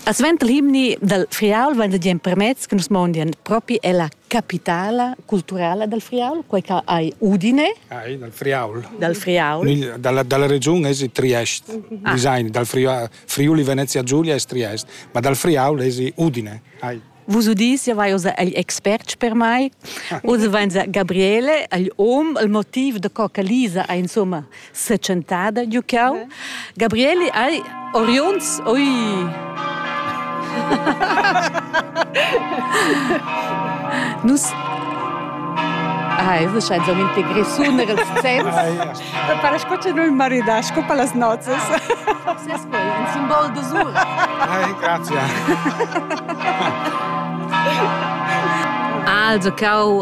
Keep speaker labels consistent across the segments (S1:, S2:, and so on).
S1: Svent l'himni del Friaul vende dien permezz che nus mondien propi è la capitale culturale del Friaul, quei che hai Udine.
S2: Dal Friaul.
S1: Dal Friaul.
S2: Dalla regione è Trieste. Design, dal Friuli Venezia Giulia è Trieste, ma dal Friaul è Udine.
S1: Vos udis, ja vai usa gli experts per mai. Usa vanza Gabriele, gli il motiv de coca Lisa ha insomma secentada giucau. Gabriele hai orions, oi. Nus eso scheint so un'integrazione del senso.
S3: Para scoce noi marida, scopa las nozes.
S1: Forse è un simbolo d'usura.
S2: Grazie.
S1: Also, cau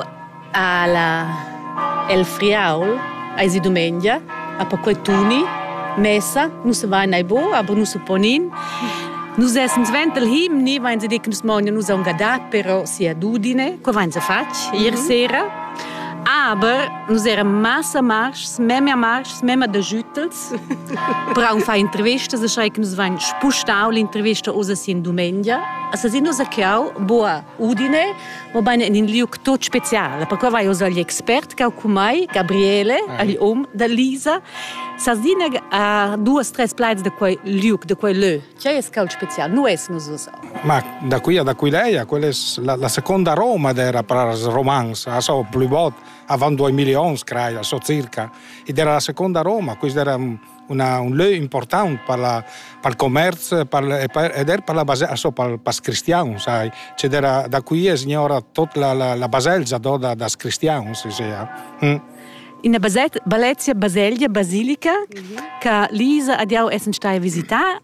S1: el Friaul, eisi domenica, a quei tuni, messa, non si va in bo, aber non si ponin. Nus essen svent il himni, vain se dic nus monja nus un gadat, però si ad Udine, qua vain se fac, ieri sera. Aber nus era massa marschs, meme de Jütels. Però un fa intervista, se schrei che nus vain spustau l'intervista osa si in domenica. Also si nus a chiau, boa Udine, ma baina in liuk tot speciale. Per qua vai osa gli expert, cau cumai, Gabriele, agli da Lisa. Sas dine a 2-3 plaids de quei liuk, de quei lö. C'è cau speciale, nu es nus osa.
S2: Ma da qui ad Aquileia, quella è la seconda Roma era per il romance, so più volte, avant 2 milioni, credo, so circa. Ed era la seconda Roma, questo era un lö importante per il commercio ed era per la base, so per i cristiani, sai. C'era da qui è signora tutta la baselgia da cristiani, si sa.
S1: In Baleggia Basilica, che Lisa adiau essen stai a visitare,